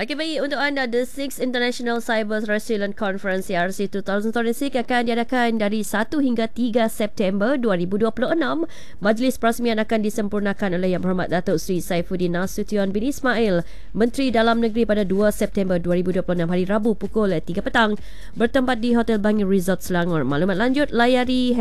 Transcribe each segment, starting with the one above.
Okey, baik, untuk anda, The Sixth International Cyber Resilience Conference CRC 2026 akan diadakan dari 1 hingga 3 September 2026. Majlis perasmian akan disempurnakan oleh Yang Berhormat Datuk Seri Saifuddin Nasution bin Ismail, Menteri Dalam Negeri, pada 2 September 2026 hari Rabu pukul 3 petang, bertempat di Hotel Bangi Resort Selangor. Maklumat lanjut layari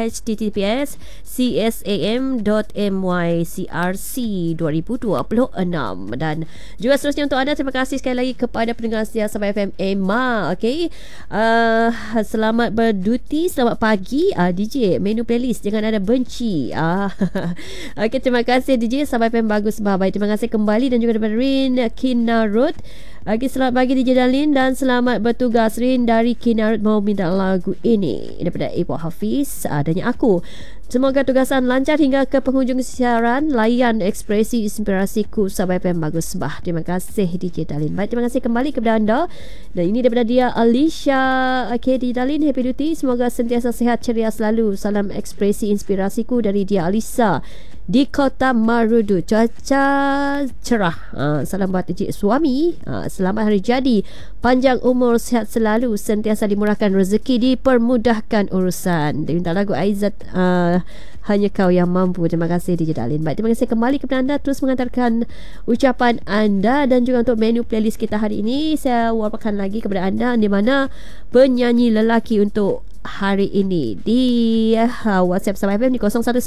https://csam.my.crc2026. Dan juga seterusnya untuk anda, terima kasih sekali lagi kepada pendengar setia Sabah FM Emma. Okey, selamat berduti, selamat pagi DJ. Menu playlist jangan ada benci. Okey, terima kasih DJ. Sabah FM bagus baik. Terima kasih kembali. Dan juga daripada Rin Kinarut. Okey, selamat pagi DJ Dalin dan selamat bertugas. Rin dari Kinarut mau minta lagu ini daripada Ibu Hafiz, adanya aku. Semoga tugasan lancar hingga ke penghujung siaran. Layan ekspresi inspirasiku, Sabah FM bagus bah. Terima kasih DJ Dalin. Baik, terima kasih kembali kepada anda. Dan ini daripada dia Alicia. DJ Dalin, happy duty. Semoga sentiasa sihat ceria selalu. Salam ekspresi inspirasiku dari dia Alisa di Kota Marudu. Cuaca cerah. Salam buat encik suami. Selamat hari jadi. Panjang umur, sihat selalu. Sentiasa dimurahkan rezeki, dipermudahkan urusan. Dia minta lagu Aizat, Hanya Kau Yang Mampu. Terima kasih DJ Dalin. Baik, terima kasih kembali kepada anda. Terus mengantarkan ucapan anda. Dan juga untuk menu playlist kita hari ini, saya wawarkan lagi kepada anda di mana penyanyi lelaki untuk hari ini di WhatsApp Sabah FM di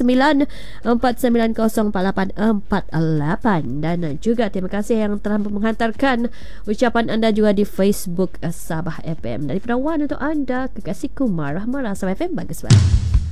019-490-4848. Dan juga terima kasih yang telah menghantarkan ucapan anda juga di Facebook Sabah FM. Dari Perawan untuk anda, kekasihku marah-marah. Sabah FM bagus banget.